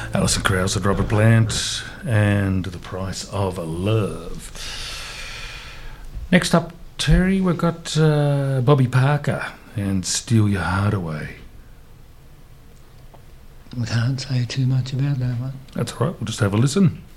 Alison Krauss and Robert Plant, and The Price of Love. Next up, Terry, we've got Bobby Parker and Steal Your Heart Away. I can't say too much about that one. That's all right, we'll just have a listen.